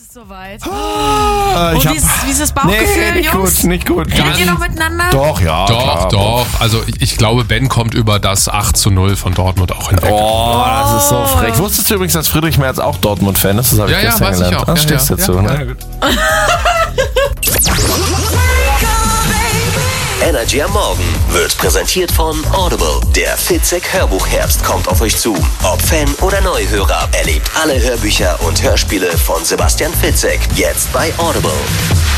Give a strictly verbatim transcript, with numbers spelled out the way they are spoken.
ist soweit. Äh, Und ich wie hab, ist, wie ist das Bauchgefühl, nee, nicht Jungs? gut, nicht gut. Redet ihr noch miteinander? Doch, ja. Doch, klar, doch. Also ich, ich glaube, Ben kommt über das acht zu null von Dortmund auch hinweg. Oh, das ist so frech. Wusstest du übrigens, dass Friedrich Merz auch Dortmund-Fan ist? Das habe ich Ja, ja, gestern weiß ich gelernt. auch. Ah, Ja, stehst ja, dazu, ja, ne? ja. Gut. Energy am Morgen wird präsentiert von Audible. Der Fitzek Hörbuchherbst kommt auf euch zu. Ob Fan oder Neuhörer, erlebt alle Hörbücher und Hörspiele von Sebastian Fitzek jetzt bei Audible.